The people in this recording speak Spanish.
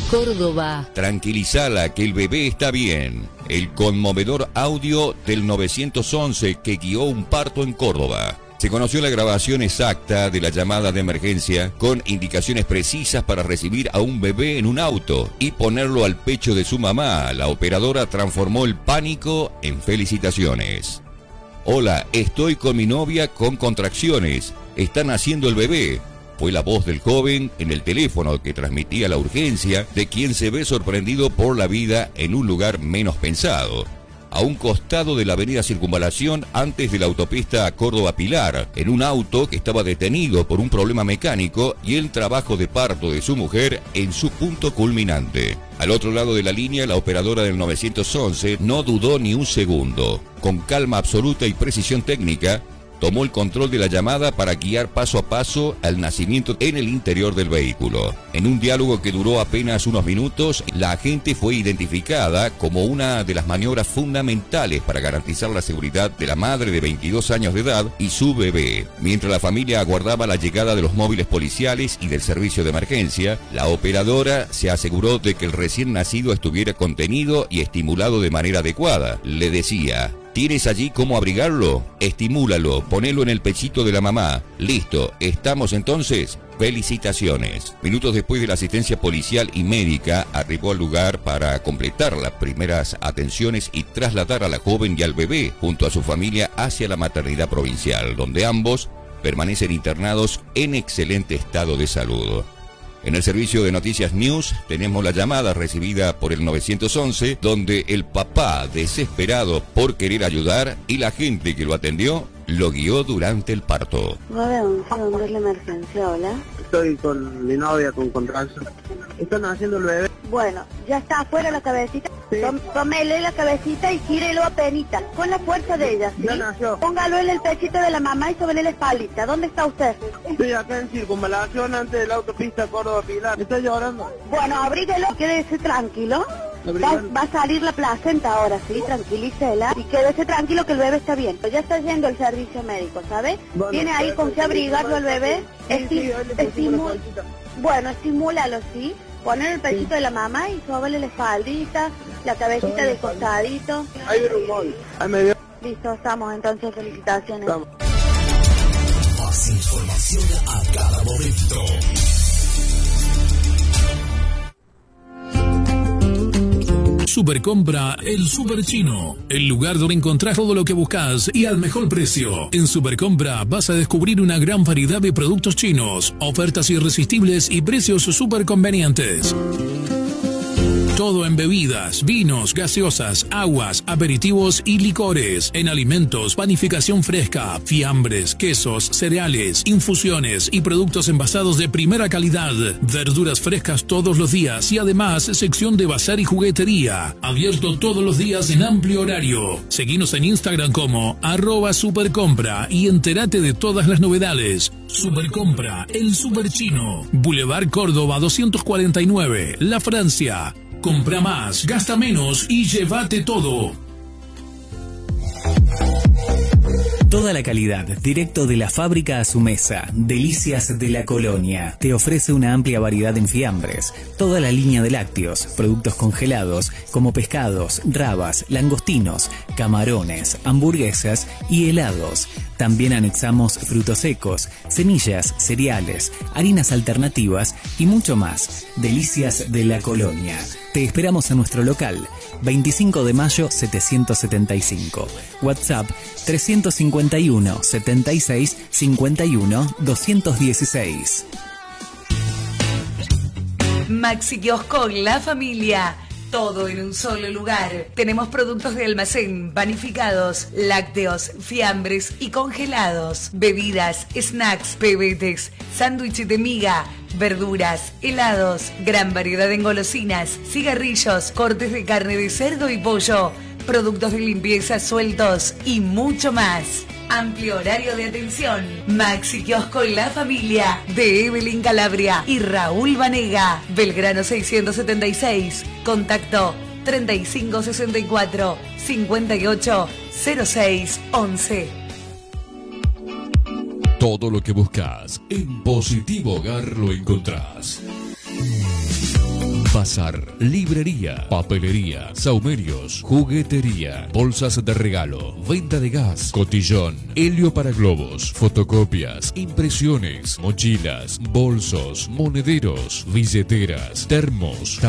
Córdoba. Tranquilízala que el bebé está bien. El conmovedor audio del 911 que guió un parto en Córdoba. Se conoció la grabación exacta de la llamada de emergencia con indicaciones precisas para recibir a un bebé en un auto y ponerlo al pecho de su mamá. La operadora transformó el pánico en felicitaciones. Hola, estoy con mi novia con contracciones. Está naciendo el bebé. Fue la voz del joven en el teléfono que transmitía la urgencia de quien se ve sorprendido por la vida en un lugar menos pensado. A un costado de la avenida Circunvalación, antes de la autopista Córdoba-Pilar, en un auto que estaba detenido por un problema mecánico y el trabajo de parto de su mujer en su punto culminante. Al otro lado de la línea, la operadora del 911 no dudó ni un segundo. Con calma absoluta y precisión técnica, tomó el control de la llamada para guiar paso a paso al nacimiento en el interior del vehículo. En un diálogo que duró apenas unos minutos, la agente fue identificada como una de las maniobras fundamentales para garantizar la seguridad de la madre de 22 años de edad y su bebé. Mientras la familia aguardaba la llegada de los móviles policiales y del servicio de emergencia, la operadora se aseguró de que el recién nacido estuviera contenido y estimulado de manera adecuada. Le decía: ¿tienes allí cómo abrigarlo? Estimúlalo, ponelo en el pechito de la mamá. Listo, ¿estamos entonces? Felicitaciones. Minutos después de la asistencia policial y médica, arribó al lugar para completar las primeras atenciones y trasladar a la joven y al bebé junto a su familia hacia la maternidad provincial, donde ambos permanecen internados en excelente estado de salud. En el servicio de Noticias News tenemos la llamada recibida por el 911, donde el papá, desesperado por querer ayudar, y la gente que lo atendió, lo guió durante el parto. ¿Dónde es la emergencia? Hola. Estoy con mi novia con contracción. Están haciendo el bebé. Bueno, ya está afuera la cabecita. Sí. Tómele la cabecita y gírelo a penita, con la fuerza de ella, ¿sí? Ya nació. Póngalo en el pechito de la mamá y sobre la espaldita. ¿Dónde está usted? Estoy acá en Circunvalación, antes de la autopista Córdoba-Pilar. ¿Está llorando? Bueno, abríguelo, quédese tranquilo. Va a salir la placenta ahora, sí, tranquilícela. Y quédese tranquilo que el bebé está bien. Ya está yendo el servicio médico, ¿sabe? Bueno, ¿Tiene ahí con qué abrigarlo al bebé? Bueno, estimúlalo, ¿sí? Poner el pechito de la mamá y sóbele la espaldita, la cabecita de costadito. Ahí viene un gol. Ahí me dio. Listo, estamos entonces, felicitaciones. Estamos. Más información a cada momento. Supercompra El Super Chino, el lugar donde encontrás todo lo que buscas y al mejor precio. En Supercompra vas a descubrir una gran variedad de productos chinos, ofertas irresistibles y precios súper convenientes. Todo en bebidas, vinos, gaseosas, aguas, aperitivos y licores. En alimentos, panificación fresca, fiambres, quesos, cereales, infusiones y productos envasados de primera calidad. Verduras frescas todos los días y además sección de bazar y juguetería. Abierto todos los días en amplio horario. Seguinos en Instagram como @supercompra y entérate de todas las novedades. Supercompra, el Super Chino. Boulevard Córdoba 249, La Francia. Compra más, gasta menos y llévate todo. Toda la calidad, directo de la fábrica a su mesa. Delicias de la Colonia. Te ofrece una amplia variedad en fiambres, toda la línea de lácteos, productos congelados como pescados, rabas, langostinos, camarones, hamburguesas y helados. También anexamos frutos secos, semillas, cereales, harinas alternativas y mucho más. Delicias de la Colonia. Te esperamos en nuestro local, 25 de mayo 775. WhatsApp 351 76 51 216. Maxi Kiosco La Familia. Todo en un solo lugar. Tenemos productos de almacén, panificados, lácteos, fiambres y congelados. Bebidas, snacks, pebetes, sándwiches de miga, verduras, helados, gran variedad de golosinas, cigarrillos, cortes de carne de cerdo y pollo, productos de limpieza sueltos y mucho más. Amplio horario de atención. Maxi Kiosco La Familia de Evelyn Calabria y Raúl Vanega. Belgrano 676. Contacto 3564 58 06 11. Todo lo que buscas en Positivo Hogar lo encontrás. bazar, librería, papelería, saumerios, juguetería, bolsas de regalo, venta de gas, cotillón, helio para globos, fotocopias, impresiones, mochilas, bolsos, monederos, billeteras, termos,